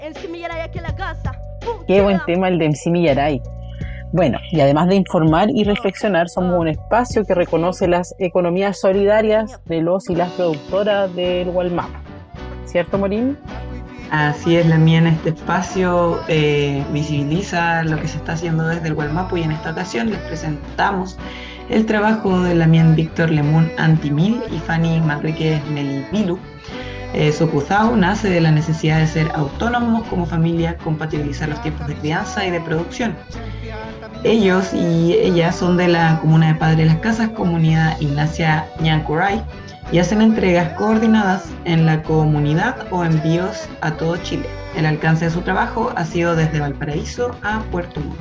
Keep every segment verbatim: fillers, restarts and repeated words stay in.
Qué buen tema el de M C Millaray. Bueno, y además de informar y reflexionar, somos un espacio que reconoce las economías solidarias de los y las productoras del Walmap. ¿Cierto, Morín? Así es, la mía en este espacio eh, visibiliza lo que se está haciendo desde el Walmap, y en esta ocasión les presentamos el trabajo de Lamien Víctor Lemun Antimil y Fanny Manríquez Melibilu. Eh, Socuzao nace de la necesidad de ser autónomos como familia, compatibilizar los tiempos de crianza y de producción. Ellos y ellas son de la comuna de Padre Las Casas, comunidad Ignacia Ñancuray, y hacen entregas coordinadas en la comunidad o envíos a todo Chile. El alcance de su trabajo ha sido desde Valparaíso a Puerto Montt.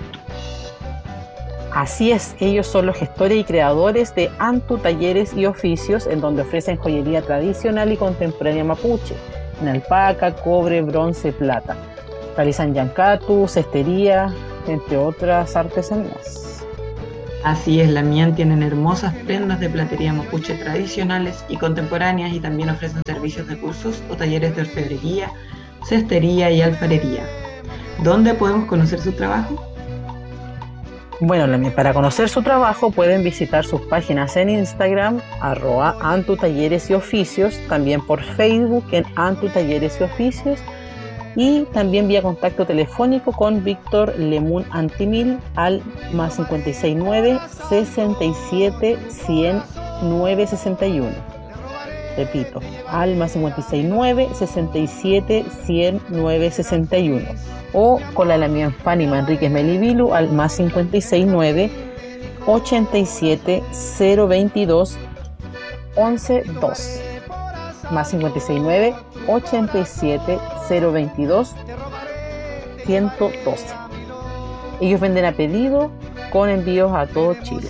Así es, ellos son los gestores y creadores de Antu Talleres y Oficios, en donde ofrecen joyería tradicional y contemporánea mapuche, en alpaca, cobre, bronce, plata. Realizan yancatu, cestería, entre otras artesanías. Así es, Lamien tienen hermosas prendas de platería mapuche tradicionales y contemporáneas, y también ofrecen servicios de cursos o talleres de orfebrería, cestería y alfarería. ¿Dónde podemos conocer su trabajo? Bueno, para conocer su trabajo pueden visitar sus páginas en Instagram, arroba Antu Talleres y Oficios, también por Facebook en Antu Talleres y Oficios, y también vía contacto telefónico con Víctor Lemun Antimil al más cincuenta y seis nueve, sesenta y siete, cien, nueve sesenta y uno. Repito, al más cincuenta y seis nueve, sesenta y siete, cien, nueve sesenta y uno. O con la Lamien Fanny Manríquez Melibilu al más cincuenta y seis nueve, ochenta y siete, cero veintidós, once dos. Más cincuenta y seis nueve, ochenta y siete, cero veintidós, ciento doce. Ellos venden a pedido con envíos a todo Chile.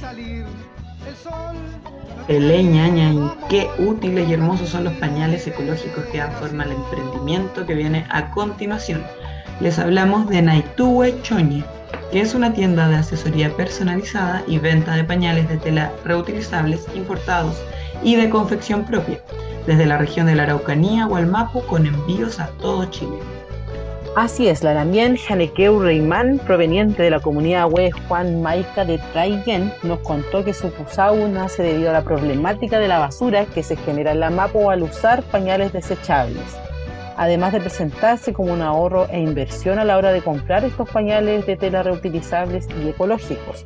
Ele, ñaña, y qué útiles y hermosos son los pañales ecológicos que dan forma al emprendimiento que viene a continuación. Les hablamos de Naituwe Choñe, que es una tienda de asesoría personalizada y venta de pañales de tela reutilizables, importados y de confección propia, desde la región de la Araucanía o Almapu, con envíos a todo Chile. Así es, la Lamien Janequeu Reimán, proveniente de la comunidad Hue Juan Maica de Traiguén, nos contó que su Cusau nace debido a la problemática de la basura que se genera en la Mapu al usar pañales desechables, además de presentarse como un ahorro e inversión a la hora de comprar estos pañales de tela reutilizables y ecológicos.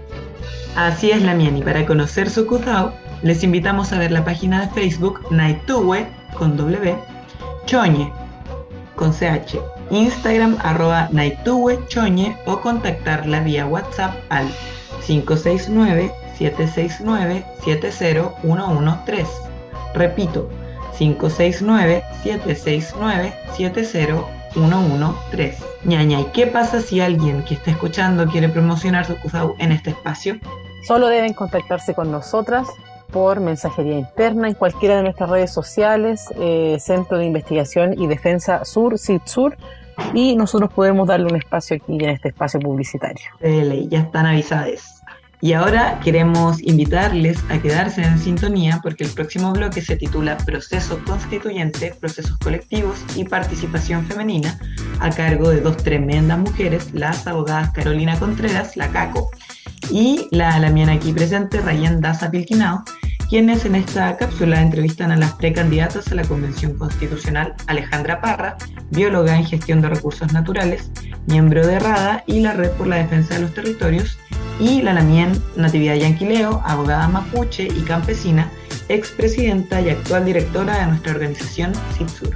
Así es, Lamien, y para conocer su Cusau, les invitamos a ver la página de Facebook Naituwe con W, Choñe con C H, Instagram arroba Naituwe Choñe, o contactarla vía WhatsApp al cinco seis nueve, siete seis nueve, siete cero uno uno tres. Repito, cinco seis nueve, siete seis nueve, siete cero uno uno tres. Ñaña, ¿y qué pasa si alguien que está escuchando quiere promocionar su Cusau en este espacio? Solo deben contactarse con nosotras por mensajería interna en cualquiera de nuestras redes sociales, eh, Centro de Investigación y Defensa Sur, CITSUR, y nosotros podemos darle un espacio aquí en este espacio publicitario. De ley, ya están avisadas. Y ahora queremos invitarles a quedarse en sintonía, porque el próximo bloque se titula Proceso Constituyente, Procesos Colectivos y Participación Femenina, a cargo de dos tremendas mujeres, las abogadas Carolina Contreras, la Caco, y la Lamien aquí presente, Rayen Daza Pilquinao, quienes en esta cápsula entrevistan a las precandidatas a la Convención Constitucional, Alejandra Parra, bióloga en gestión de recursos naturales, miembro de RADA y la Red por la Defensa de los Territorios, y la Lamien Natividad Yanquileo, abogada mapuche y campesina, expresidenta y actual directora de nuestra organización CITSUR.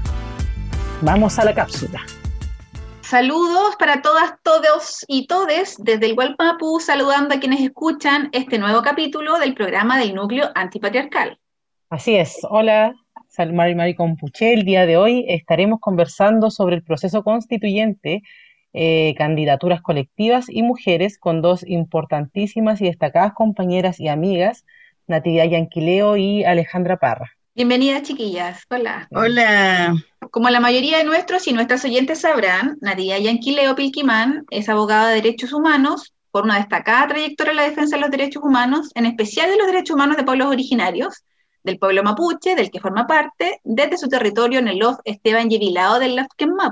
Vamos a la cápsula. Saludos para todas, todos y todes desde el Walmapu, saludando a quienes escuchan este nuevo capítulo del programa del Núcleo Antipatriarcal. Así es. Hola, Mari Mari Compuche. El día de hoy estaremos conversando sobre el proceso constituyente, eh, candidaturas colectivas y mujeres, con dos importantísimas y destacadas compañeras y amigas, Natividad Yanquileo y Alejandra Parra. Bienvenidas, chiquillas. Hola. Hola. Como la mayoría de nuestros y nuestras oyentes sabrán, Natividad Yanquileo Pilquimán es abogada de derechos humanos por una destacada trayectoria en la defensa de los derechos humanos, en especial de los derechos humanos de pueblos originarios, del pueblo mapuche, del que forma parte, desde su territorio en el Lof Esteban Yevilao del Lafken Mapu.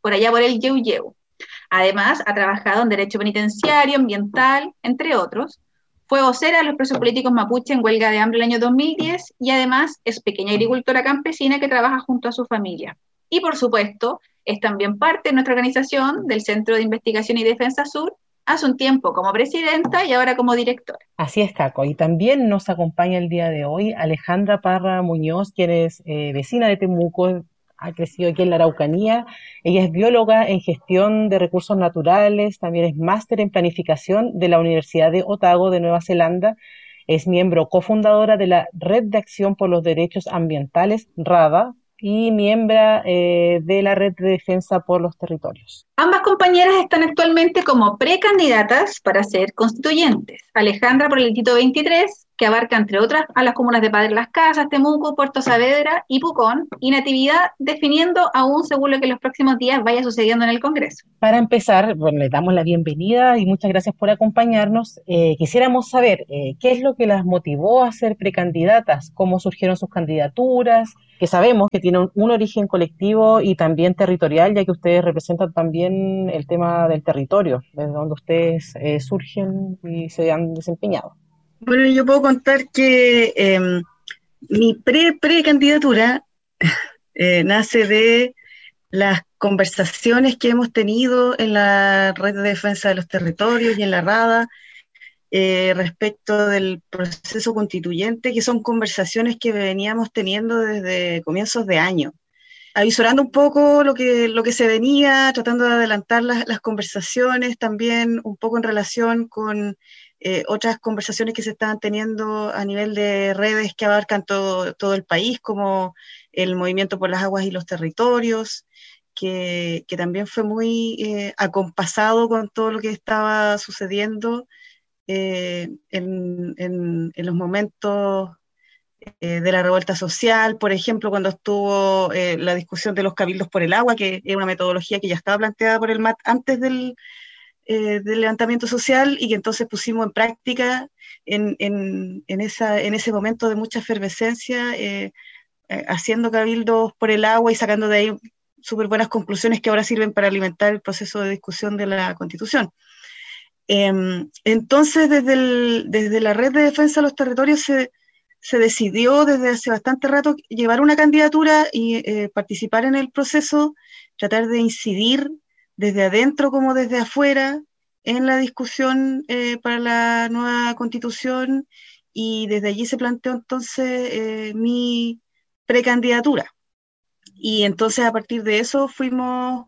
por allá por el Yeu Yeu. Además, ha trabajado en derecho penitenciario, ambiental, entre otros. Fue vocera de los presos políticos mapuche en huelga de hambre el año dos mil diez y además es pequeña agricultora campesina que trabaja junto a su familia. Y por supuesto, es también parte de nuestra organización del Centro de Investigación y Defensa Sur, hace un tiempo como presidenta y ahora como directora. Así es, Caco. Y también nos acompaña el día de hoy Alejandra Parra Muñoz, quien es eh, vecina de Temuco, ha crecido aquí en la Araucanía. Ella es bióloga en gestión de recursos naturales, también es máster en planificación de la Universidad de Otago de Nueva Zelanda. Es miembro cofundadora de la Red de Acción por los Derechos Ambientales, RADA, y miembro eh, de la Red de Defensa por los Territorios. Ambas compañeras están actualmente como precandidatas para ser constituyentes. Alejandra por el distrito veintitrés, que abarca entre otras a las comunas de Padre Las Casas, Temuco, Puerto Saavedra y Pucón, y Natividad definiendo aún según lo que en los próximos días vaya sucediendo en el Congreso. Para empezar, bueno, les damos la bienvenida y muchas gracias por acompañarnos. Eh, quisiéramos saber eh, qué es lo que las motivó a ser precandidatas, cómo surgieron sus candidaturas, que sabemos que tienen un, un origen colectivo y también territorial, ya que ustedes representan también el tema del territorio, desde donde ustedes eh, surgen y se han desempeñado. Bueno, yo puedo contar que eh, mi pre-precandidatura eh, nace de las conversaciones que hemos tenido en la Red de Defensa de los Territorios y en la RADA eh, respecto del proceso constituyente, que son conversaciones que veníamos teniendo desde comienzos de año, avisorando un poco lo que, lo que se venía, tratando de adelantar las, las conversaciones, también un poco en relación con Eh, otras conversaciones que se estaban teniendo a nivel de redes que abarcan todo, todo el país, como el Movimiento por las Aguas y los Territorios, que, que también fue muy eh, acompasado con todo lo que estaba sucediendo eh, en, en, en los momentos eh, de la revuelta social, por ejemplo, cuando estuvo eh, la discusión de los cabildos por el agua, que es una metodología que ya estaba planteada por el M A T antes del Eh, del levantamiento social y que entonces pusimos en práctica en, en, en, esa, en ese momento de mucha efervescencia, eh, eh, haciendo cabildos por el agua y sacando de ahí súper buenas conclusiones que ahora sirven para alimentar el proceso de discusión de la Constitución. Eh, entonces, desde, el, desde la Red de Defensa de los Territorios se, se decidió desde hace bastante rato llevar una candidatura y eh, participar en el proceso, tratar de incidir desde adentro como desde afuera, en la discusión eh, para la nueva Constitución, y desde allí se planteó entonces eh, mi precandidatura. Y entonces a partir de eso fuimos,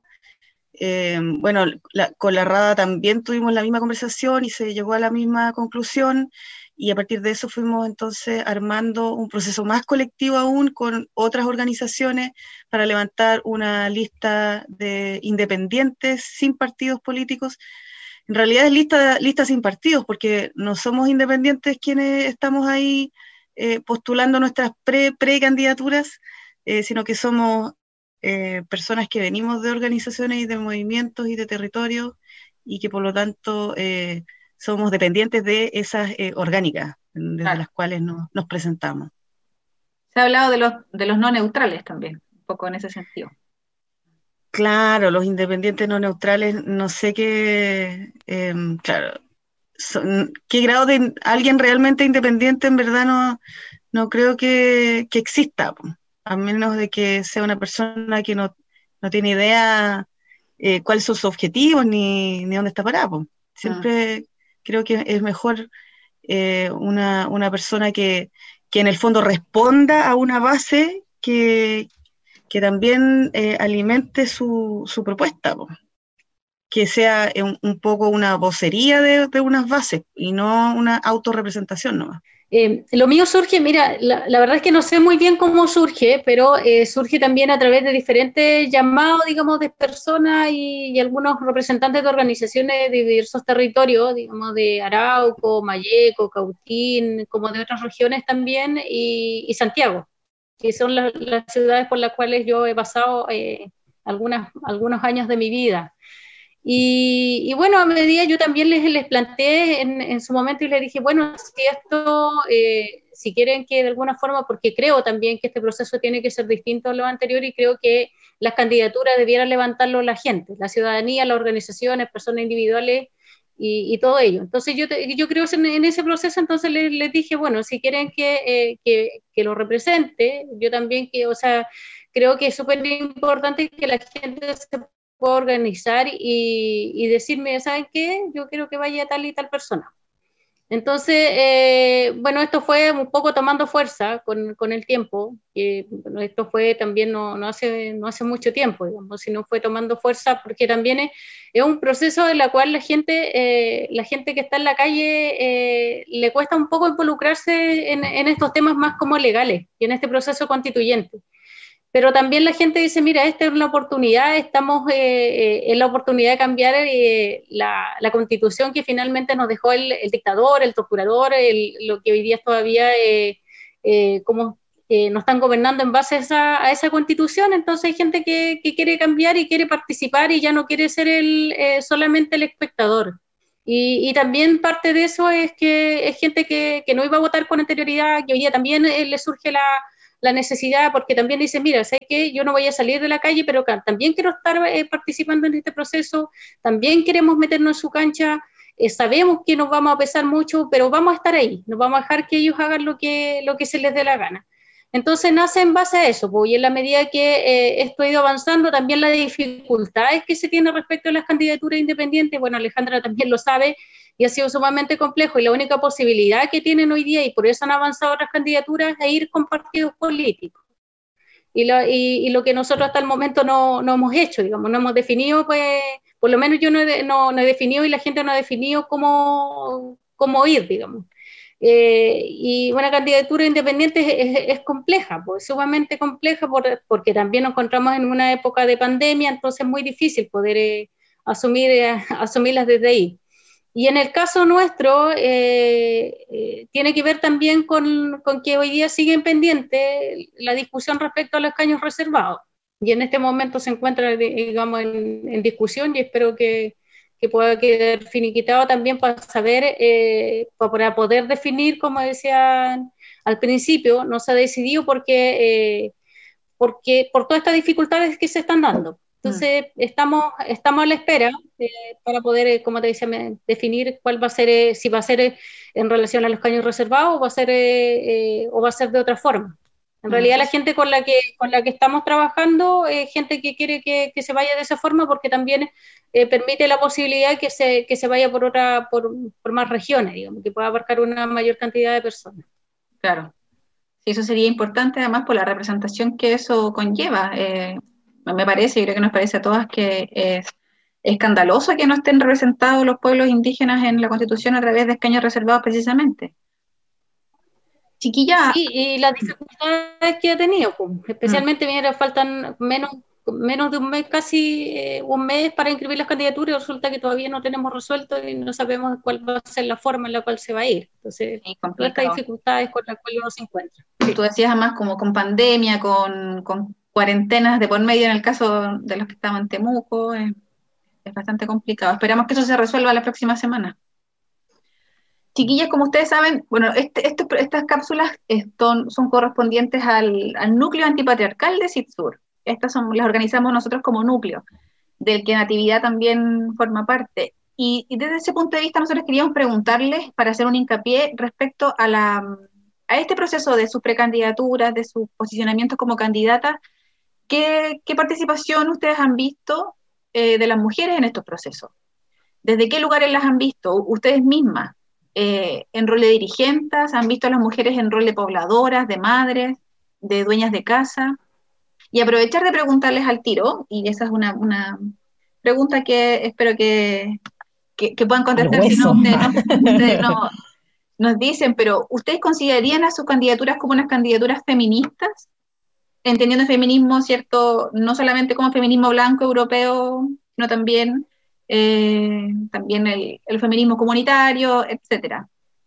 eh, bueno, la, con la RADA también tuvimos la misma conversación y se llegó a la misma conclusión, y a partir de eso fuimos entonces armando un proceso más colectivo aún con otras organizaciones para levantar una lista de independientes sin partidos políticos. En realidad es lista, lista sin partidos, porque no somos independientes quienes estamos ahí eh, postulando nuestras pre, precandidaturas, eh, sino que somos eh, personas que venimos de organizaciones y de movimientos y de territorios, y que por lo tanto eh, somos dependientes de esas eh, orgánicas desde claro. las cuales nos, nos presentamos. Se ha hablado de los, de los no neutrales también, un poco en ese sentido. Claro, los independientes no neutrales, no sé qué, eh, claro, son, qué grado de alguien realmente independiente en verdad no, no creo que, que exista, a menos de que sea una persona que no, no tiene idea eh, cuáles son sus objetivos ni, ni dónde está parado. Siempre ah. creo que es mejor eh, una, una persona que, que en el fondo responda a una base que, que también eh, alimente su, su propuesta, po. Que sea un, un poco una vocería de, de unas bases y no una autorrepresentación nomás. Eh, lo mío surge, mira, la, la verdad es que no sé muy bien cómo surge, pero eh, surge también a través de diferentes llamados, digamos, de personas y, y algunos representantes de organizaciones de diversos territorios, digamos, de Arauco, Malleco, Cautín, como de otras regiones también, y, y Santiago, que son las, las ciudades por las cuales yo he pasado eh, algunas, algunos años de mi vida. Y, y bueno, a medida yo también les, les planteé en, en su momento y les dije, bueno, si esto, eh, si quieren que de alguna forma, porque creo también que este proceso tiene que ser distinto a lo anterior y creo que las candidaturas debieran levantarlo la gente, la ciudadanía, las organizaciones, personas individuales y, y todo ello. Entonces yo, te, yo creo en, en ese proceso, entonces les, les dije, bueno, si quieren que, eh, que, que lo represente, yo también, que, o sea, creo que es súper importante que la gente se pueda organizar y, y decirme, ¿saben qué? Yo quiero que vaya tal y tal persona. Entonces, eh, bueno, esto fue un poco tomando fuerza con, con el tiempo, que bueno, esto fue también no, no, hace, no hace mucho tiempo, digamos, sino fue tomando fuerza porque también es, es un proceso en el cual la gente, eh, la gente que está en la calle eh, le cuesta un poco involucrarse en, en estos temas más como legales y en este proceso constituyente. Pero también la gente dice, mira, esta es una oportunidad, estamos eh, eh, en la oportunidad de cambiar eh, la, la constitución que finalmente nos dejó el, el dictador, el torturador, el, lo que hoy día todavía eh, eh, como, eh, nos están gobernando en base a esa, a esa constitución. Entonces hay gente que, que quiere cambiar y quiere participar y ya no quiere ser el, eh, solamente el espectador. Y, y también parte de eso es que es gente que, que no iba a votar con anterioridad, que hoy día también eh, le surge la la necesidad, porque también dice, mira, sé que yo no voy a salir de la calle, pero también quiero estar eh, participando en este proceso, también queremos meternos en su cancha, eh, sabemos que nos vamos a pesar mucho, pero vamos a estar ahí, no vamos a dejar que ellos hagan lo que, lo que se les dé la gana. Entonces nace en base a eso, pues, y en la medida que eh, esto ha ido avanzando, también las dificultades que se tiene respecto a las candidaturas independientes, bueno, Alejandra también lo sabe, y ha sido sumamente complejo, y la única posibilidad que tienen hoy día, y por eso han avanzado otras candidaturas, es ir con partidos políticos. Y lo, y, y lo que nosotros hasta el momento no, no hemos hecho, digamos, no hemos definido, pues, por lo menos yo no he, no, no he definido y la gente no ha definido cómo, cómo ir, digamos. Eh, y una candidatura independiente es, es, es compleja, pues, sumamente compleja, por, porque también nos encontramos en una época de pandemia, entonces es muy difícil poder eh, asumir, eh, asumirlas desde ahí. Y en el caso nuestro, eh, eh, tiene que ver también con, con que hoy día sigue pendiente la discusión respecto a los escaños reservados. Y en este momento se encuentra, digamos, en, en discusión, y espero que, que pueda quedar finiquitado también para saber, eh, para poder definir, como decían al principio, no se ha decidido porque, eh, porque por todas estas dificultades que se están dando. Entonces, mm. estamos, estamos a la espera eh, para poder, eh, como te decía, definir cuál va a ser, eh, si va a ser eh, en relación a los escaños reservados o va a ser, eh, eh, o va a ser de otra forma. En mm. realidad, la gente con la que, con la que estamos trabajando es eh, gente que quiere que, que se vaya de esa forma, porque también eh, permite la posibilidad que se, que se vaya por, otra, por, por más regiones, digamos, que pueda abarcar una mayor cantidad de personas. Claro. Sí, eso sería importante, además, por la representación que eso conlleva. Eh, me parece, y creo que nos parece a todas, que es escandaloso que no estén representados los pueblos indígenas en la Constitución a través de escaños reservados precisamente. Chiquilla. Sí, y las dificultades que ha tenido, pues, especialmente, mm. mira, faltan menos, menos de un mes, casi eh, un mes para inscribir las candidaturas, y resulta que todavía no tenemos resuelto y no sabemos cuál va a ser la forma en la cual se va a ir. Entonces, todas estas dificultades con las cuales uno se encuentra. Sí. Tú decías además como con pandemia, con, con cuarentenas de por medio en el caso de los que estaban en Temuco, eh, es bastante complicado. Esperamos que eso se resuelva la próxima semana. Chiquillas, como ustedes saben, bueno, este, este, estas cápsulas son, son correspondientes al, al núcleo antipatriarcal de CITSUR. Estas son, las organizamos nosotros como núcleo, del que Natividad también forma parte. Y, y desde ese punto de vista nosotros queríamos preguntarles, para hacer un hincapié respecto a, la, a este proceso de sus precandidaturas, de sus posicionamientos como candidatas, ¿qué, qué participación ustedes han visto eh, de las mujeres en estos procesos? ¿Desde qué lugares las han visto? Ustedes mismas, eh, en rol de dirigentes, ¿han visto a las mujeres en rol de pobladoras, de madres, de dueñas de casa? Y aprovechar de preguntarles al tiro, y esa es una, una pregunta que espero que, que, que puedan contestar, si no, ustedes, no, ustedes no, nos dicen, pero ¿ustedes considerarían a sus candidaturas como unas candidaturas feministas? Entendiendo el feminismo, ¿cierto? No solamente como feminismo blanco europeo, sino también, eh, también el, el feminismo comunitario, etcétera.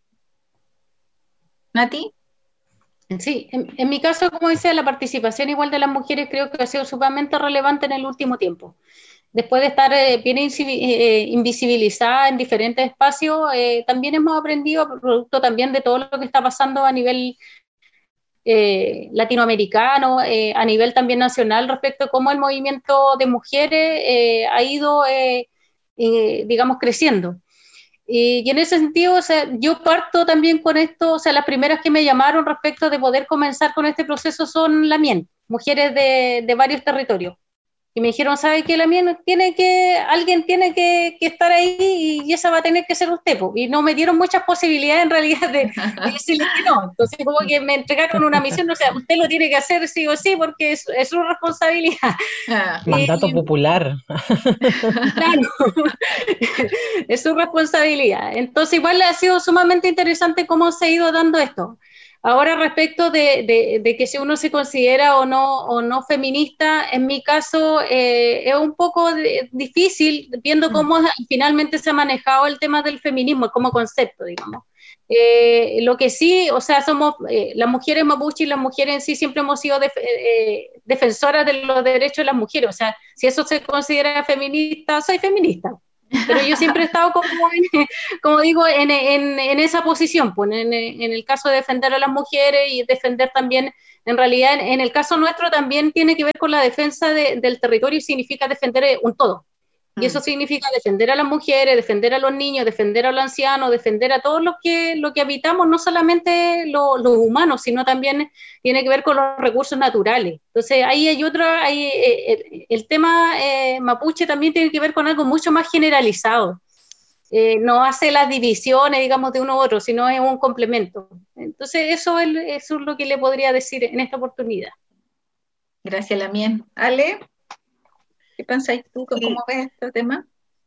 ¿Nati? Sí, en, en mi caso, como decía, la participación igual de las mujeres creo que ha sido sumamente relevante en el último tiempo. Después de estar eh, bien eh, invisibilizada en diferentes espacios, eh, también hemos aprendido, producto también de todo lo que está pasando a nivel eh, latinoamericano, eh, a nivel también nacional, respecto a cómo el movimiento de mujeres eh, ha ido, eh, eh, digamos, creciendo. Y, y en ese sentido, o sea, yo parto también con esto, o sea, las primeras que me llamaron respecto de poder comenzar con este proceso son la M I E N, mujeres de, de varios territorios. Y me dijeron, ¿sabe qué? La mía tiene que, alguien tiene que, que estar ahí y, y esa va a tener que ser usted, po. Y no me dieron muchas posibilidades en realidad de, de decirle que no. Entonces como que me entregaron una misión, o sea, usted lo tiene que hacer sí o sí porque es, es su responsabilidad. Ah, Mandato Y, popular. claro, es su responsabilidad. Entonces igual ha sido sumamente interesante cómo se ha ido dando esto. Ahora respecto de, de, de que si uno se considera o no, o no feminista, en mi caso eh, es un poco de, difícil viendo cómo finalmente se ha manejado el tema del feminismo como concepto, digamos. Eh, lo que sí, o sea, somos eh, las mujeres mapuche y las mujeres en sí siempre hemos sido def eh, defensoras de los derechos de las mujeres, o sea, si eso se considera feminista, soy feminista. Pero yo siempre he estado como, en, como digo, en, en, en esa posición, pues, en, en el caso de defender a las mujeres y defender también, en realidad, en, en el caso nuestro también tiene que ver con la defensa de, del territorio y significa defender un todo. Y eso significa defender a las mujeres, defender a los niños, defender a los ancianos, defender a todos los que, lo que habitamos, no solamente lo, los humanos, sino también tiene que ver con los recursos naturales. Entonces, ahí hay otra, hay, eh, el, el tema eh, mapuche también tiene que ver con algo mucho más generalizado. Eh, no hace las divisiones, digamos, de uno u otro, sino es un complemento. Entonces, eso es, eso es lo que le podría decir en esta oportunidad. Gracias, Lamien. Ale, ¿qué pensáis tú? ¿Cómo Sí. ves este tema?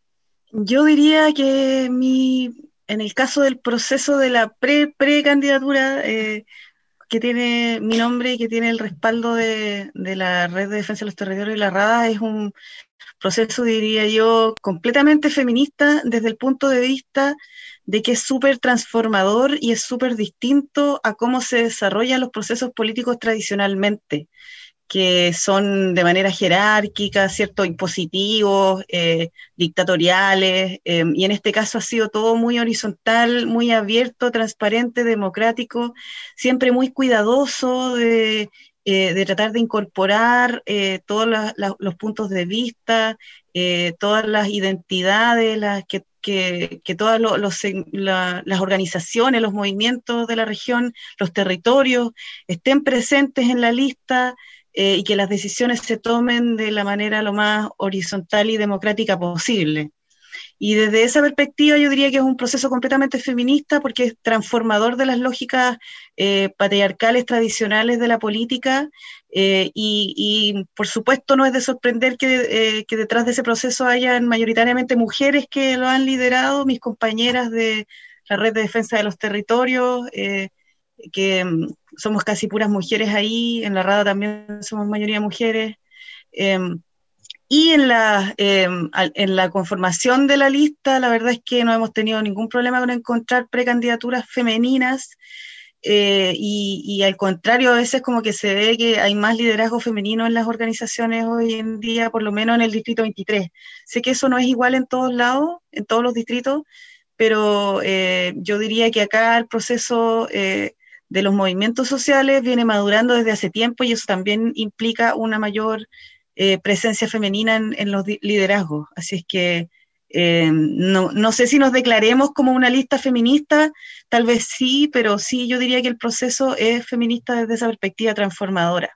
Yo diría que mi, en el caso del proceso de la pre, pre-candidatura, eh, que tiene mi nombre y que tiene el respaldo de, de la Red de Defensa de los Territorios y la RADA, es un proceso, diría yo, completamente feminista desde el punto de vista de que es súper transformador y es súper distinto a cómo se desarrollan los procesos políticos tradicionalmente, que son de manera jerárquica, ¿cierto? Impositivos, eh, dictatoriales, eh, y en este caso ha sido todo muy horizontal, muy abierto, transparente, democrático, siempre muy cuidadoso de, eh, de tratar de incorporar eh, todos la, la, los puntos de vista, eh, todas las identidades, las que Que, que todas los, los, la, las organizaciones, los movimientos de la región, los territorios estén presentes en la lista, eh, y que las decisiones se tomen de la manera lo más horizontal y democrática posible. Y desde esa perspectiva yo diría que es un proceso completamente feminista porque es transformador de las lógicas eh, patriarcales tradicionales de la política, eh, y, y por supuesto no es de sorprender que, eh, que detrás de ese proceso hayan mayoritariamente mujeres que lo han liderado, mis compañeras de la Red de Defensa de los Territorios, eh, que um, somos casi puras mujeres ahí, en la RADA también somos mayoría mujeres. Eh, Y en la, eh, en la conformación de la lista, la verdad es que no hemos tenido ningún problema con encontrar precandidaturas femeninas, eh, y, y al contrario, a veces como que se ve que hay más liderazgo femenino en las organizaciones hoy en día, por lo menos en el distrito veintitrés. Sé que eso no es igual en todos lados, en todos los distritos, pero eh, yo diría que acá el proceso eh, de los movimientos sociales viene madurando desde hace tiempo y eso también implica una mayor Eh, presencia femenina en, en los liderazgos. Así es que eh, no, no sé si nos declaremos como una lista feminista, tal vez sí, pero sí yo diría que el proceso es feminista desde esa perspectiva transformadora.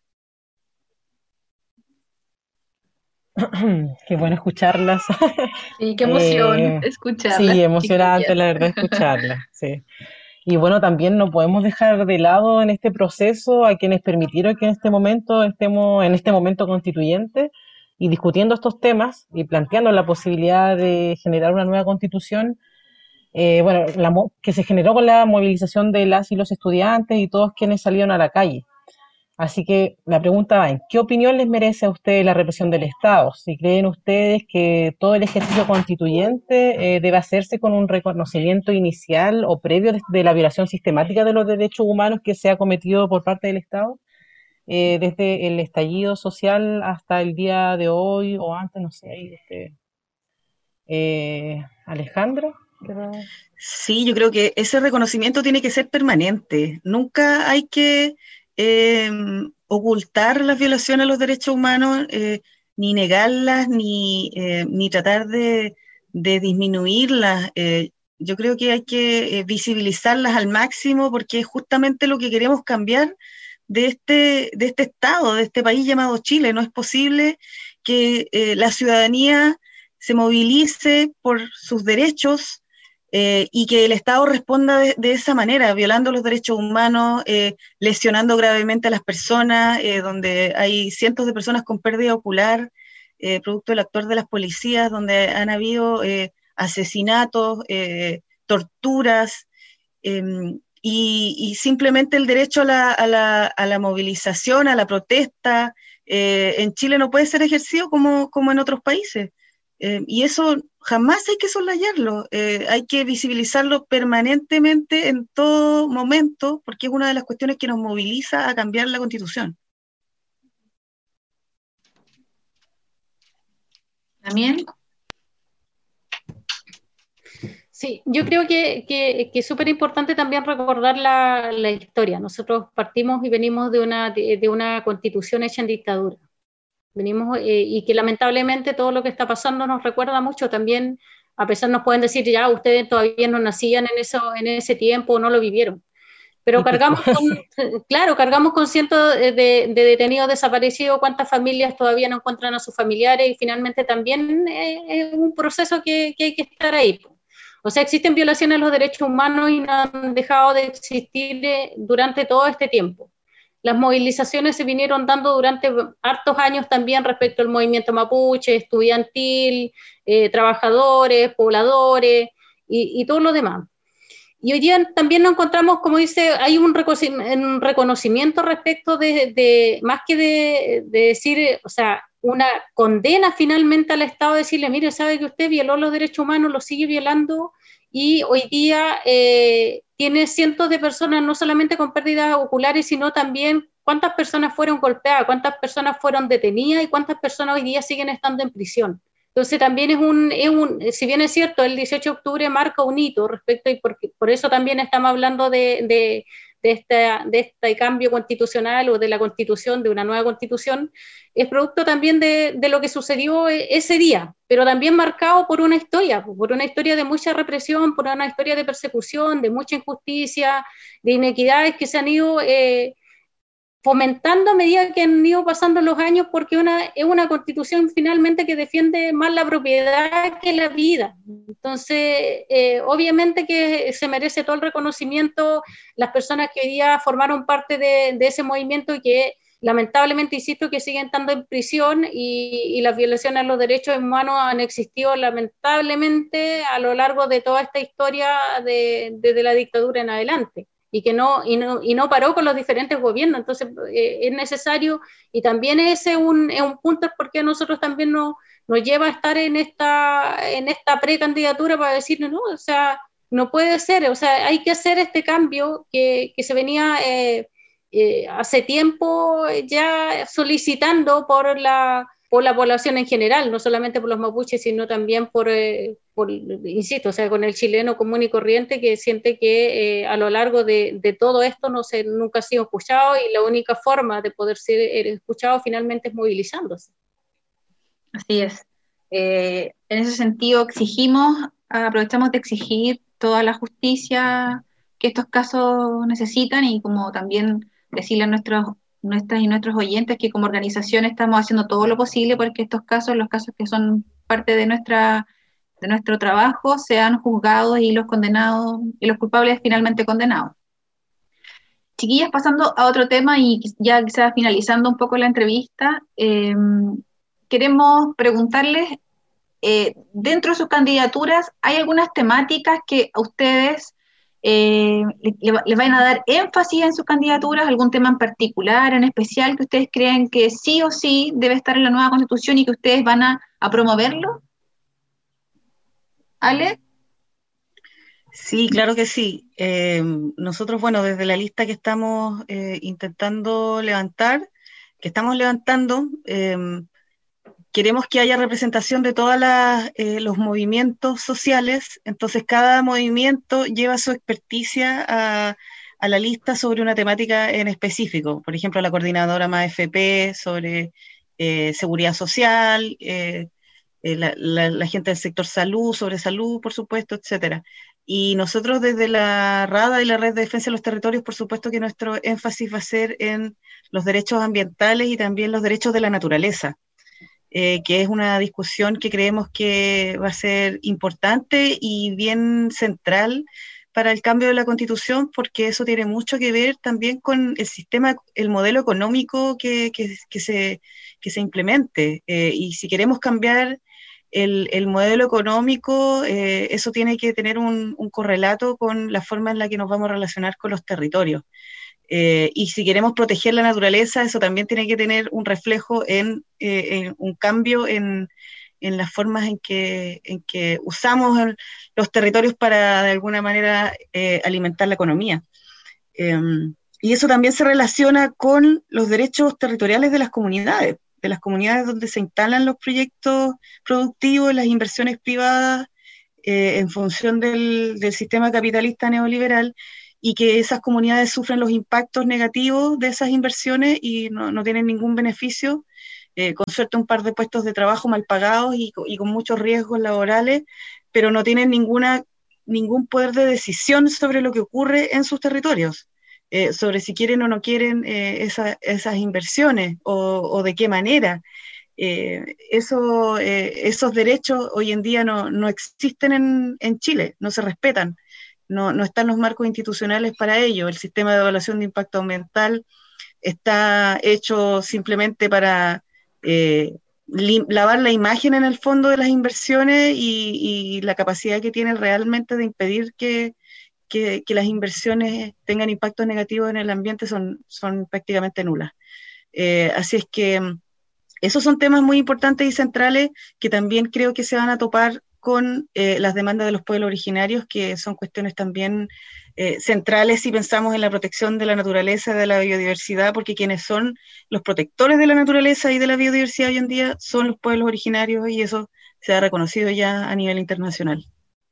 Qué bueno escucharlas. Sí, qué emoción Eh, escucharlas, sí, emocionante chiquillas. la verdad escucharlas, sí. Y bueno, también no podemos dejar de lado en este proceso a quienes permitieron que en este momento estemos en este momento constituyente y discutiendo estos temas y planteando la posibilidad de generar una nueva constitución, eh, bueno, la, que se generó con la movilización de las y los estudiantes y todos quienes salieron a la calle. Así que la pregunta va en, ¿qué opinión les merece a ustedes la represión del Estado? Si creen ustedes que todo el ejercicio constituyente eh, debe hacerse con un reconocimiento inicial o previo de, de la violación sistemática de los derechos humanos que se ha cometido por parte del Estado, eh, desde el estallido social hasta el día de hoy o antes, no sé, ahí, este, eh, Alejandro. Pero... Sí, yo creo que ese reconocimiento tiene que ser permanente. Nunca hay que eh, ocultar las violaciones a los derechos humanos, eh, ni negarlas, ni, eh, ni tratar de, de disminuirlas. Eh, yo creo que hay que eh, visibilizarlas al máximo porque es justamente lo que queremos cambiar de este, de este Estado, de este país llamado Chile. No es posible que eh, la ciudadanía se movilice por sus derechos eh, y que el Estado responda de, de esa manera, violando los derechos humanos, eh, lesionando gravemente a las personas, eh, donde hay cientos de personas con pérdida ocular, eh, producto del actuar de las policías, donde han habido eh, asesinatos, eh, torturas, eh, y, y simplemente el derecho a la, a la, a la movilización, a la protesta, eh, en Chile no puede ser ejercido como, como en otros países. Eh, y eso jamás hay que soslayarlo, eh, hay que visibilizarlo permanentemente en todo momento, porque es una de las cuestiones que nos moviliza a cambiar la Constitución. ¿También? Sí, yo creo que, que, que es súper importante también recordar la, la historia. Nosotros partimos y venimos de una, de, de una constitución hecha en dictadura. Venimos, eh, y que lamentablemente todo lo que está pasando nos recuerda mucho también, a pesar nos pueden decir, ya, ustedes todavía no nacían en, eso, en ese tiempo, no lo vivieron. Pero cargamos con, claro, cargamos con cientos de, de detenidos desaparecidos, cuántas familias todavía no encuentran a sus familiares, y finalmente también eh, es un proceso que, que hay que estar ahí. O sea, existen violaciones a los derechos humanos y no han dejado de existir eh, durante todo este tiempo. Las movilizaciones se vinieron dando durante hartos años también respecto al movimiento mapuche, estudiantil, eh, trabajadores, pobladores y, y todo lo demás. Y hoy día también nos encontramos, como dice, hay un reconocimiento respecto de, de más que de, de decir, o sea, una condena finalmente al Estado, decirle, mire, sabe que usted violó los derechos humanos, los sigue violando, y hoy día eh, tiene cientos de personas, no solamente con pérdidas oculares, sino también cuántas personas fueron golpeadas, cuántas personas fueron detenidas y cuántas personas hoy día siguen estando en prisión. Entonces también es un, es un, si bien es cierto, el dieciocho de octubre marca un hito respecto, y por, por eso también estamos hablando de, de, de, esta, de este cambio constitucional o de la constitución, de una nueva constitución, es producto también de, de lo que sucedió ese día, pero también marcado por una historia, por una historia de mucha represión, por una historia de persecución, de mucha injusticia, de inequidades que se han ido eh, fomentando a medida que han ido pasando los años, porque una, es una constitución finalmente que defiende más la propiedad que la vida. Entonces, eh, obviamente que se merece todo el reconocimiento las personas que hoy día formaron parte de, de ese movimiento y que lamentablemente, insisto, que siguen estando en prisión, y, y las violaciones a los derechos humanos han existido lamentablemente a lo largo de toda esta historia de, desde la dictadura en adelante. Y que no, y no, y no paró con los diferentes gobiernos. Entonces eh, es necesario, y también ese es un, es un punto porque nosotros también nos, nos lleva a estar en esta, en esta precandidatura para decir, no, o sea, no puede ser, o sea, hay que hacer este cambio que, que se venía eh, eh, hace tiempo ya solicitando por la, por la población en general, no solamente por los mapuches, sino también por, eh, por, insisto, o sea, con el chileno común y corriente que siente que eh, a lo largo de, de todo esto no se, nunca ha sido escuchado, y la única forma de poder ser escuchado finalmente es movilizándose. Así es. Eh, en ese sentido exigimos, aprovechamos de exigir toda la justicia que estos casos necesitan, y como también decirle a nuestros nuestras y nuestros oyentes que como organización estamos haciendo todo lo posible porque estos casos, los casos que son parte de nuestra de nuestro trabajo, sean juzgados y los condenados y los culpables finalmente condenados. Chiquillas, pasando a otro tema y ya quizás finalizando un poco la entrevista, eh, queremos preguntarles, eh, dentro de sus candidaturas, ¿hay algunas temáticas que a ustedes Eh, le, les van a dar énfasis en sus candidaturas, algún tema en particular, en especial, que ustedes creen que sí o sí debe estar en la nueva Constitución y que ustedes van a, a promoverlo? ¿Ale? Sí, claro que sí. Eh, nosotros, bueno, desde la lista que estamos eh, intentando levantar, que estamos levantando, eh, queremos que haya representación de todos eh, los movimientos sociales. Entonces cada movimiento lleva su experticia a, a la lista sobre una temática en específico. Por ejemplo, la coordinadora M A F P sobre eh, seguridad social, eh, eh, la, la, la gente del sector salud, sobre salud, por supuesto, etcétera. Y nosotros desde la RADA y la Red de Defensa de los Territorios, por supuesto que nuestro énfasis va a ser en los derechos ambientales y también los derechos de la naturaleza, eh, que es una discusión que creemos que va a ser importante y bien central para el cambio de la Constitución, porque eso tiene mucho que ver también con el sistema, el modelo económico que, que, que, se, que se implemente. Eh, y si queremos cambiar el, el modelo económico, eh, eso tiene que tener un, un correlato con la forma en la que nos vamos a relacionar con los territorios. Eh, y si queremos proteger la naturaleza, eso también tiene que tener un reflejo en, eh, en un cambio en, en las formas en que, en que usamos el, los territorios para, de alguna manera, eh, alimentar la economía. Eh, y eso también se relaciona con los derechos territoriales de las comunidades, de las comunidades donde se instalan los proyectos productivos, las inversiones privadas, eh, en función del, del sistema capitalista neoliberal, y que esas comunidades sufren los impactos negativos de esas inversiones y no, no tienen ningún beneficio, eh, con suerte un par de puestos de trabajo mal pagados y, y con muchos riesgos laborales, pero no tienen ninguna, ningún poder de decisión sobre lo que ocurre en sus territorios, eh, sobre si quieren o no quieren eh, esa, esas inversiones o, o de qué manera. Eh, eso, eh, esos derechos hoy en día no, no existen en, en Chile, no se respetan. No, no están los marcos institucionales para ello. El sistema de evaluación de impacto ambiental está hecho simplemente para eh, lavar la imagen en el fondo de las inversiones y, y la capacidad que tiene realmente de impedir que, que, que las inversiones tengan impactos negativos en el ambiente son, son prácticamente nulas. Eh, así es que esos son temas muy importantes y centrales que también creo que se van a topar con eh, las demandas de los pueblos originarios, que son cuestiones también eh, centrales si pensamos en la protección de la naturaleza, de la biodiversidad, porque quienes son los protectores de la naturaleza y de la biodiversidad hoy en día son los pueblos originarios, y eso se ha reconocido ya a nivel internacional.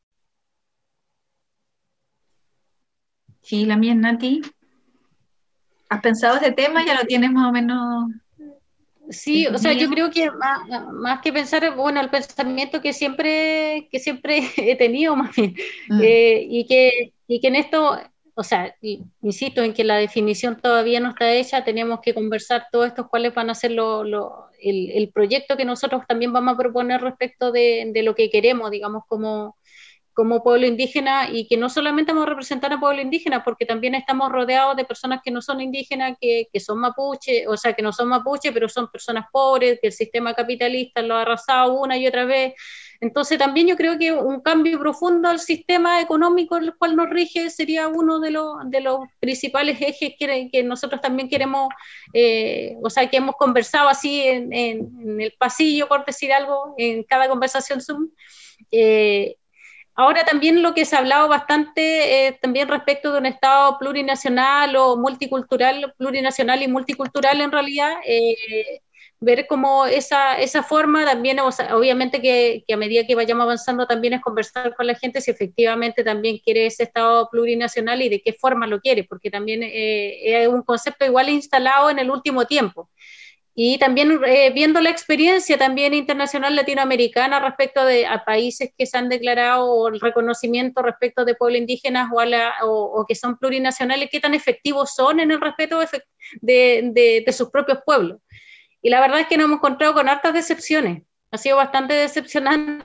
Sí, la mía es Nati. ¿Has pensado ese tema? ¿Ya lo tienes más o menos? Sí, o sea, yo creo que más, más que pensar, bueno, el pensamiento que siempre, que siempre he tenido, más bien, mm. eh, y, que, y que en esto, o sea, insisto en que la definición todavía no está hecha, tenemos que conversar todos estos cuáles van a ser lo, lo, el, el proyecto que nosotros también vamos a proponer respecto de, de lo que queremos, digamos, como, como pueblo indígena, y que no solamente vamos a representar a pueblo indígena, porque también estamos rodeados de personas que no son indígenas, que, que son mapuche, o sea, que no son mapuche, pero son personas pobres, que el sistema capitalista lo ha arrasado una y otra vez. Entonces también yo creo que un cambio profundo al sistema económico el cual nos rige sería uno de los, de los principales ejes que, que nosotros también queremos, eh, o sea, que hemos conversado así en, en, en el pasillo, por decir algo, en cada conversación Zoom. Eh, Ahora también lo que se ha hablado bastante eh, también respecto de un Estado plurinacional o multicultural, plurinacional y multicultural en realidad, eh, ver cómo esa, esa forma también, o sea, obviamente que, que a medida que vayamos avanzando también es conversar con la gente si efectivamente también quiere ese Estado plurinacional y de qué forma lo quiere, porque también eh, es un concepto igual instalado en el último tiempo. Y también eh, viendo la experiencia también internacional latinoamericana respecto de a países que se han declarado el reconocimiento respecto de pueblos indígenas o, a la, o, o que son plurinacionales, qué tan efectivos son en el respeto de, de, de sus propios pueblos. Y la verdad es que nos hemos encontrado con hartas decepciones. Ha sido bastante decepcionante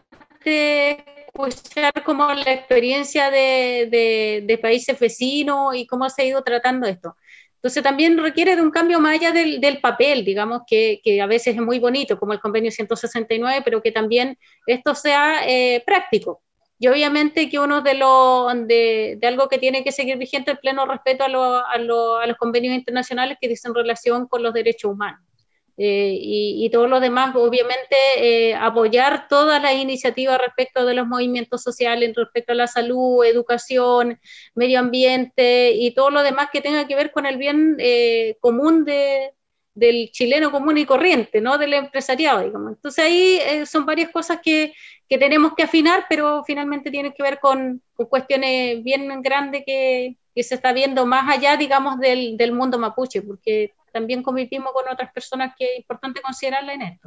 escuchar como la experiencia de, de, de países vecinos y cómo se ha ido tratando esto. Entonces también requiere de un cambio más allá del, del papel, digamos, que, que a veces es muy bonito, como el convenio ciento sesenta y nueve, pero que también esto sea eh, práctico. Y obviamente que uno de, lo, de, de algo que tiene que seguir vigente el pleno respeto a, lo, a, lo, a los convenios internacionales que dicen relación con los derechos humanos. Eh, y, y todo lo demás, obviamente, eh, apoyar todas las iniciativas respecto de los movimientos sociales, respecto a la salud, educación, medio ambiente y todo lo demás que tenga que ver con el bien eh, común de, del chileno común y corriente, ¿no? Del empresariado, digamos. Entonces ahí eh, son varias cosas que, que tenemos que afinar, pero finalmente tienen que ver con, con cuestiones bien grandes que, que se está viendo más allá, digamos, del, del mundo mapuche, porque también convivimos con otras personas que es importante considerarla en esto.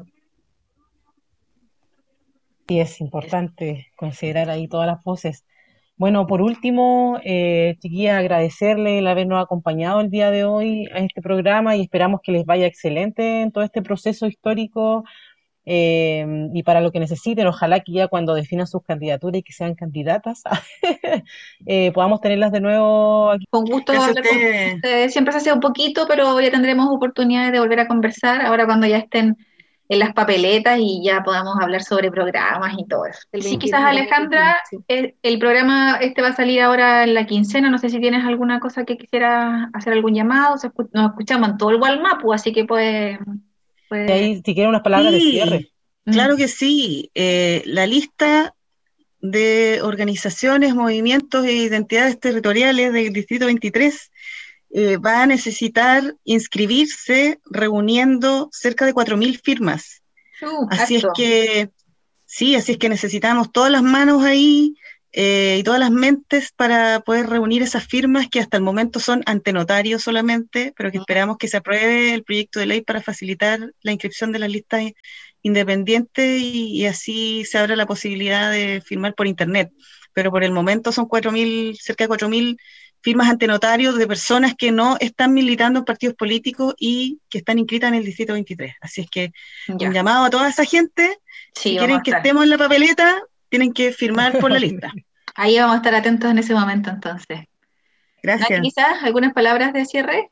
Y es importante considerar ahí todas las voces. Bueno, por último, eh, chiquillas, agradecerle el habernos acompañado el día de hoy a este programa y esperamos que les vaya excelente en todo este proceso histórico eh, y para lo que necesiten. Ojalá que ya cuando definan sus candidaturas y que sean candidatas, eh, podamos tenerlas de nuevo aquí. Con gusto hablar con ustedes. Siempre se hace un poquito, pero ya tendremos oportunidades de volver a conversar ahora cuando ya estén en las papeletas y ya podamos hablar sobre programas y todo eso. Sí, quizás Alejandra, sí. el, el programa este va a salir ahora en la quincena, no sé si tienes alguna cosa que quisieras hacer algún llamado, se escu- nos escuchamos en todo el Gualmapu, así que puede... puede... Y ahí, si quieren unas palabras Sí, de cierre. Claro Mm. que sí, eh, la lista de organizaciones, movimientos e identidades territoriales del Distrito veintitrés Eh, va a necesitar inscribirse reuniendo cerca de cuatro mil firmas. Uh, Así harto. es que, sí, así es que necesitamos todas las manos ahí eh, y todas las mentes para poder reunir esas firmas que hasta el momento son ante notario solamente, pero que esperamos que se apruebe el proyecto de ley para facilitar la inscripción de las listas independientes y, y así se abre la posibilidad de firmar por internet. Pero por el momento son cuatro mil, cerca de cuatro mil firmas ante notarios de personas que no están militando en partidos políticos y que están inscritas en el Distrito veintitrés. Así es que Ya. un llamado a toda esa gente, Sí, si vamos quieren a que estar. estemos en la papeleta, tienen que firmar por la lista. Ahí vamos a estar atentos en ese momento entonces. Nati, Gracias. quizás algunas palabras de cierre.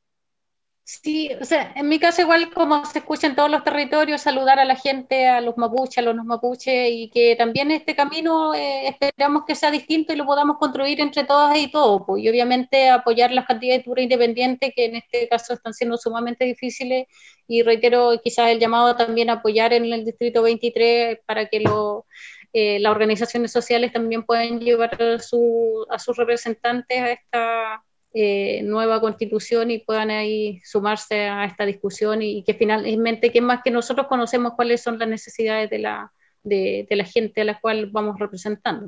Sí, o sea, en mi caso igual como se escucha en todos los territorios, saludar a la gente, a los mapuches, a los no mapuches, y que también este camino eh, esperamos que sea distinto y lo podamos construir entre todas y todos, pues, y obviamente apoyar las candidaturas independientes que en este caso están siendo sumamente difíciles, y reitero quizás el llamado también a apoyar en el Distrito veintitrés para que lo, eh, las organizaciones sociales también puedan llevar a, su, a sus representantes a esta Eh, nueva constitución y puedan ahí sumarse a esta discusión y, y que finalmente, que más que nosotros conocemos cuáles son las necesidades de la, de, de la gente a la cual vamos representando.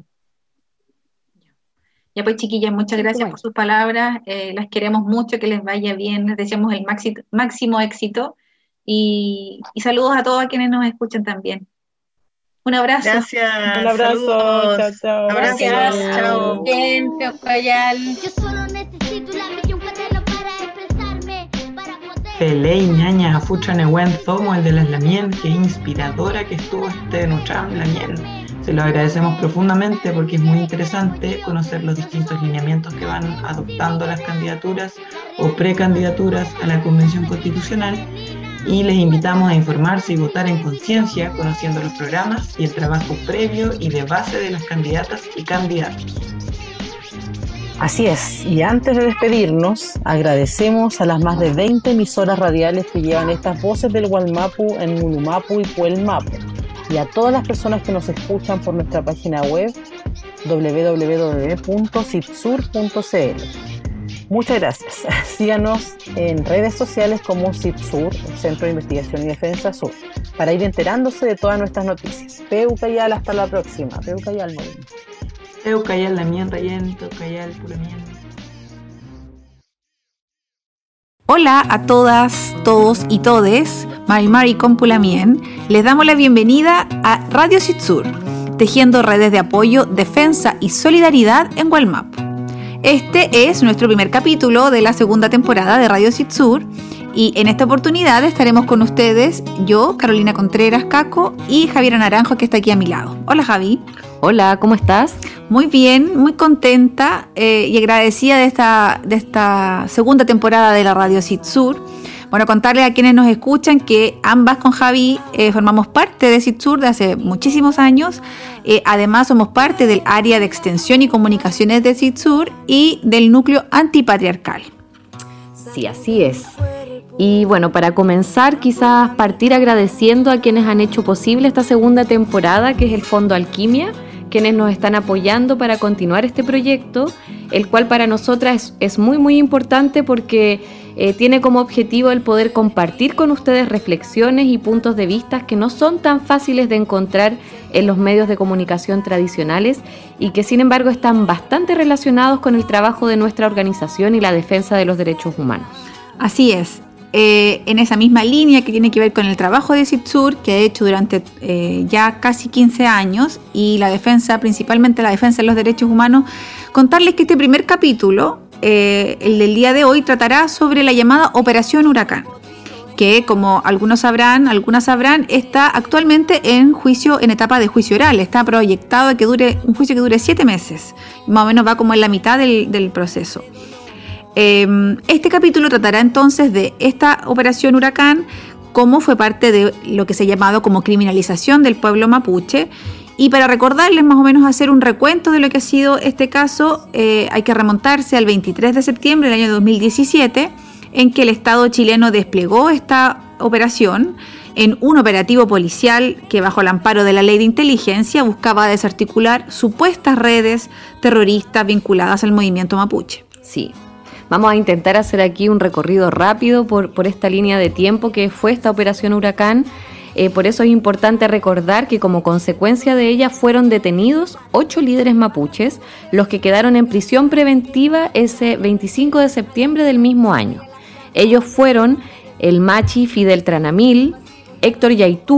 Ya pues, chiquillas, muchas gracias Bueno. por sus palabras, eh, las queremos mucho, que les vaya bien, les deseamos el maxi- máximo éxito y, y saludos a todos a quienes nos escuchan también. Un abrazo. Gracias. Un abrazo, Saludos. chao, chao. Abrazos, Gracias. chao. Bien, Teocayal. Yo solo necesito un lápiz y un cuaderno para expresarme, para poder... Pelei, ñaña, afucha, nehuen, zomo, el de las Lamien, qué inspiradora que estuvo este Nucham Lamien. Se lo agradecemos profundamente porque es muy interesante conocer los distintos lineamientos que van adoptando las candidaturas o precandidaturas a la Convención Constitucional, y les invitamos a informarse y votar en conciencia, conociendo los programas y el trabajo previo y de base de las candidatas y candidatos. Así es, y antes de despedirnos, agradecemos a las más de veinte emisoras radiales que llevan estas voces del Gualmapu en Mulumapu y Puelmapu, y a todas las personas que nos escuchan por nuestra página web doble u doble u doble u punto cipsur punto c l. Muchas gracias. Síganos en redes sociales como CIPSUR, el Centro de Investigación y Defensa Sur, para ir enterándose de todas nuestras noticias. Peucayal, hasta la próxima. Peucayal, muy bien. Teucayal, Lamien, Rayen, Teucayal, Pulamien. Hola a todas, todos y todes, Mari Mari con Pulamien. Les damos la bienvenida a Radio Cipsur, tejiendo redes de apoyo, defensa y solidaridad en Gualmapu. Este es nuestro primer capítulo de la segunda temporada de Radio Cipsur y en esta oportunidad estaremos con ustedes yo, Carolina Contreras Caco, y Javiera Naranjo, que está aquí a mi lado. Hola, Javi. Hola, ¿cómo estás? Muy bien, muy contenta eh, y agradecida de esta, de esta segunda temporada de la Radio Cipsur. Bueno, contarles a quienes nos escuchan que ambas con Javi eh, formamos parte de Cipsur de hace muchísimos años. Eh, además, somos parte del área de extensión y comunicaciones de Cipsur y del núcleo antipatriarcal. Sí, así es. Y bueno, para comenzar, quizás partir agradeciendo a quienes han hecho posible esta segunda temporada, que es el Fondo Alquimia, quienes nos están apoyando para continuar este proyecto, el cual para nosotras es, es muy, muy importante porque eh, tiene como objetivo el poder compartir con ustedes reflexiones y puntos de vista que no son tan fáciles de encontrar en los medios de comunicación tradicionales y que sin embargo están bastante relacionados con el trabajo de nuestra organización y la defensa de los derechos humanos. Así es. Eh, en esa misma línea que tiene que ver con el trabajo de CITSUR, que ha hecho durante eh, ya casi quince años, y la defensa, principalmente la defensa de los derechos humanos, contarles que este primer capítulo, eh, el del día de hoy, tratará sobre la llamada Operación Huracán, que como algunos sabrán, algunas sabrán, está actualmente en juicio, en etapa de juicio oral. Está proyectado a que dure un juicio que dure siete meses, más o menos va como en la mitad del, del proceso. Este capítulo tratará entonces de esta operación Huracán, cómo fue parte de lo que se ha llamado como criminalización del pueblo mapuche. Y para recordarles más o menos hacer un recuento de lo que ha sido este caso, eh, hay que remontarse al veintitrés de septiembre del año dos mil diecisiete, en que el Estado chileno desplegó esta operación en un operativo policial que, bajo el amparo de la ley de inteligencia, buscaba desarticular supuestas redes terroristas vinculadas al movimiento mapuche. Sí. Vamos a intentar hacer aquí un recorrido rápido por, por esta línea de tiempo que fue esta Operación Huracán. Eh, por eso es importante recordar que como consecuencia de ella fueron detenidos ocho líderes mapuches, los que quedaron en prisión preventiva ese veinticinco de septiembre del mismo año. Ellos fueron el machi Fidel Tranamil, Héctor Yaitú,